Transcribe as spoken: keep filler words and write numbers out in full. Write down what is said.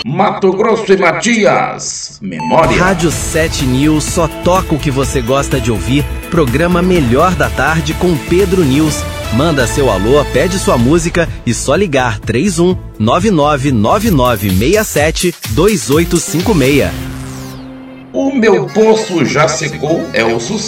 Mato Grosso e Matias, memória. Rádio sete News só toca o que você gosta de ouvir. Programa Melhor da Tarde com Pedro News. Manda seu alô, pede sua música e só ligar três um nove nove nove nove seis sete dois oito cinco seis. O meu poço já secou é o sucesso.